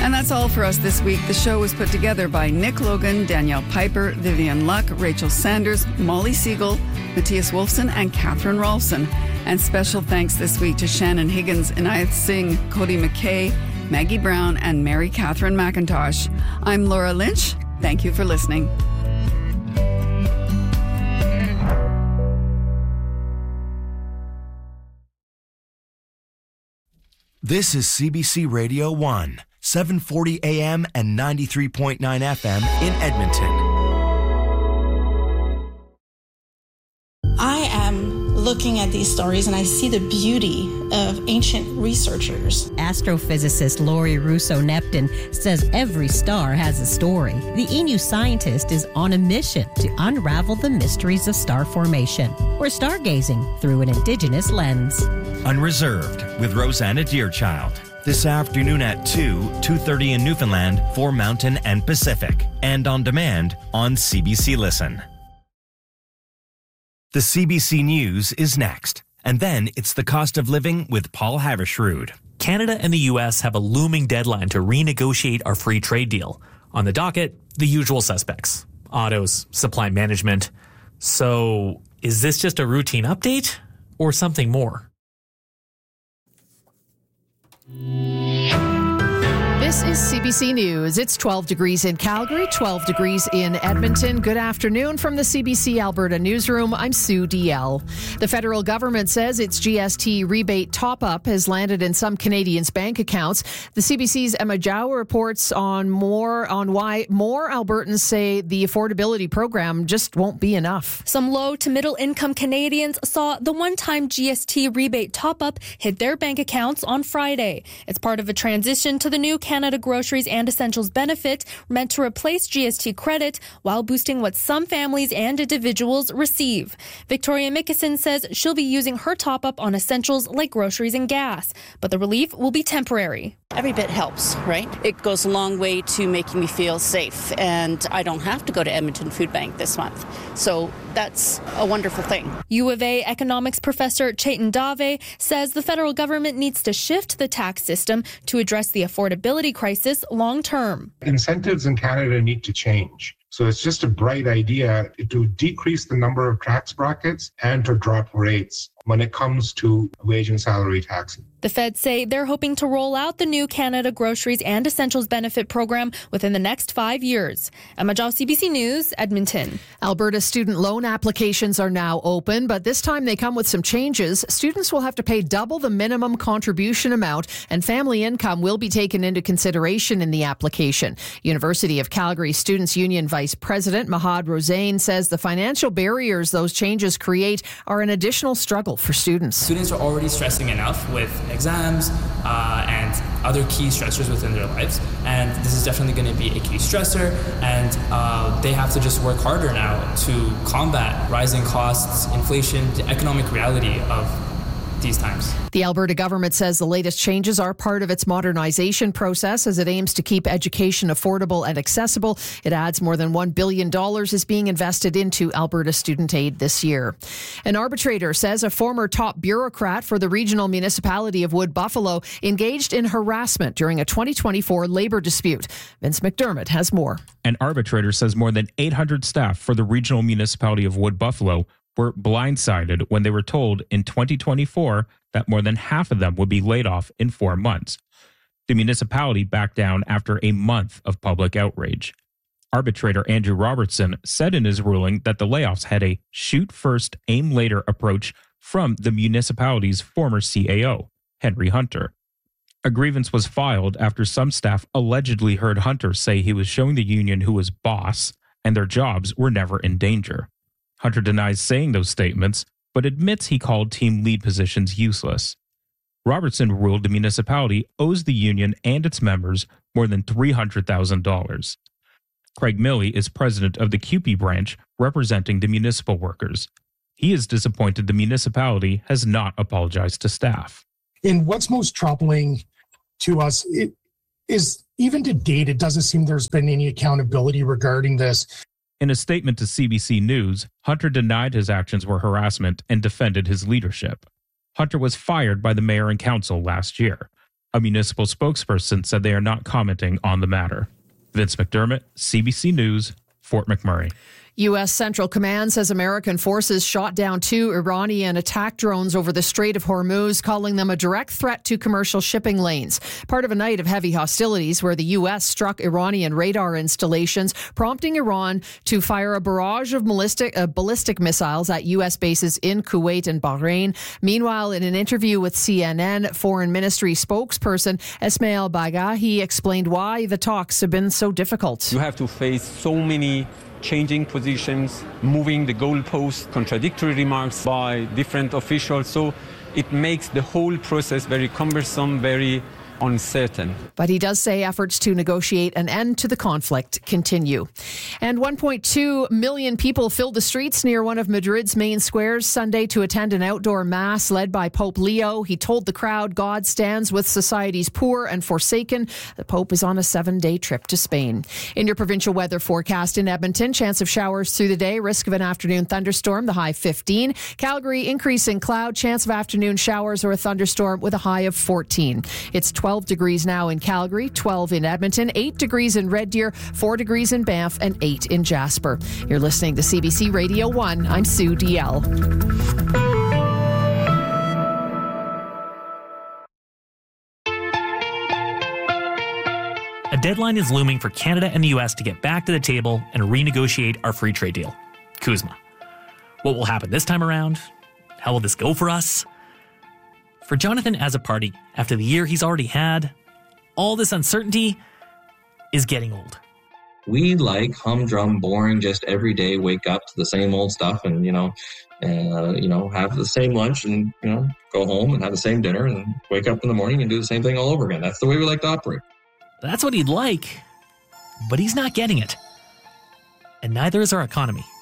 And that's all for us this week. The show was put together by Nick Logan, Danielle Piper, Vivian Luck, Rachel Sanders, Molly Siegel, Matthias Wolfson, and Catherine Rolfson. And special thanks this week to Shannon Higgins, Inayat Singh, Cody McKay, Maggie Brown, and Mary Catherine McIntosh. I'm Laura Lynch. Thank you for listening. This is CBC Radio 1, 740 AM and 93.9 FM in Edmonton. I am looking at these stories and I see the beauty of ancient researchers. Astrophysicist Laurie Russo-Neptune says every star has a story. The New Scientist is on a mission to unravel the mysteries of star formation. We're stargazing through an Indigenous lens. Unreserved with Rosanna Deerchild. This afternoon at 2:30 in Newfoundland for Mountain and Pacific. And on demand on CBC Listen. The CBC News is next. And then it's the cost of living with Paul Havershrud. Canada and the U.S. have a looming deadline to renegotiate our free trade deal. On the docket, the usual suspects. Autos, supply management. So, is this just a routine update or something more? This is CBC News. It's 12 degrees in Calgary, 12 degrees in Edmonton. Good afternoon from the CBC Alberta newsroom. I'm Sue DL. The federal government says its GST rebate top-up has landed in some Canadians' bank accounts. The CBC's Emma Zhao reports on why more Albertans say the affordability program just won't be enough. Some low to middle income Canadians saw the one-time GST rebate top-up hit their bank accounts on Friday. It's part of a transition to the new Canada Groceries and Essentials benefit meant to replace GST credit while boosting what some families and individuals receive. Victoria Mickelson says she'll be using her top-up on essentials like groceries and gas, but the relief will be temporary. Every bit helps, right? It goes a long way to making me feel safe, and I don't have to go to Edmonton Food Bank this month. So that's a wonderful thing. U of A economics professor Chetan Dave says the federal government needs to shift the tax system to address the affordability crisis long term. Incentives in Canada need to change. So it's just a bright idea to decrease the number of tax brackets and to drop rates when it comes to wage and salary taxes. The feds say they're hoping to roll out the new Canada Groceries and Essentials benefit program within the next 5 years. Emma Zhao, CBC News, Edmonton. Alberta student loan applications are now open, but this time they come with some changes. Students will have to pay double the minimum contribution amount, and family income will be taken into consideration in the application. University of Calgary Students' Union Vice President Mahad Rosain says the financial barriers those changes create are an additional struggle for students. Students are already stressing enough with exams and other key stressors within their lives, and this is definitely going to be a key stressor, and they have to just work harder now to combat rising costs, inflation, the economic reality of these times. The Alberta government says the latest changes are part of its modernization process as it aims to keep education affordable and accessible. It adds more than $1 billion is being invested into Alberta student aid this year. An arbitrator says a former top bureaucrat for the regional municipality of Wood Buffalo engaged in harassment during a 2024 labor dispute. Vince McDermott has more. An arbitrator says more than 800 staff for the regional municipality of Wood Buffalo were blindsided when they were told in 2024 that more than half of them would be laid off in 4 months. The municipality backed down after a month of public outrage. Arbitrator Andrew Robertson said in his ruling that the layoffs had a shoot first, aim later approach from the municipality's former CAO, Henry Hunter. A grievance was filed after some staff allegedly heard Hunter say he was showing the union who was boss and their jobs were never in danger. Hunter denies saying those statements, but admits he called team lead positions useless. Robertson ruled the municipality owes the union and its members more than $300,000. Craig Milley is president of the CUPE branch representing the municipal workers. He is disappointed the municipality has not apologized to staff. And what's most troubling to us is even to date, it doesn't seem there's been any accountability regarding this. In a statement to CBC News, Hunter denied his actions were harassment and defended his leadership. Hunter was fired by the mayor and council last year. A municipal spokesperson said they are not commenting on the matter. Vince McDermott, CBC News, Fort McMurray. U.S. Central Command says American forces shot down 2 Iranian attack drones over the Strait of Hormuz, calling them a direct threat to commercial shipping lanes. Part of a night of heavy hostilities where the U.S. struck Iranian radar installations, prompting Iran to fire a barrage of ballistic missiles at U.S. bases in Kuwait and Bahrain. Meanwhile, in an interview with CNN, Foreign Ministry spokesperson Esmail Bagahi explained why the talks have been so difficult. You have to face so many changing positions, moving the goalposts, contradictory remarks by different officials. So it makes the whole process very cumbersome, very uncertain. But he does say efforts to negotiate an end to the conflict continue. And 1.2 million people filled the streets near one of Madrid's main squares Sunday to attend an outdoor mass led by Pope Leo. He told the crowd God stands with society's poor and forsaken. The Pope is on a 7-day trip to Spain. In your provincial weather forecast in Edmonton, chance of showers through the day, risk of an afternoon thunderstorm, the high 15. Calgary, increasing cloud, chance of afternoon showers or a thunderstorm with a high of 14. It's 12 degrees now in Calgary, 12 in Edmonton, 8 degrees in Red Deer, 4 degrees in Banff, and 8 in Jasper. You're listening to CBC Radio 1. I'm Sue DL. A deadline is looming for Canada and the U.S. to get back to the table and renegotiate our free trade deal, CUSMA. What will happen this time around? How will this go for us? For Jonathan Azzopardi, after the year he's already had, all this uncertainty is getting old. We like humdrum, boring, just every day wake up to the same old stuff and, have the same lunch and, go home and have the same dinner and wake up in the morning and do the same thing all over again. That's the way we like to operate. That's what he'd like, but he's not getting it. And neither is our economy.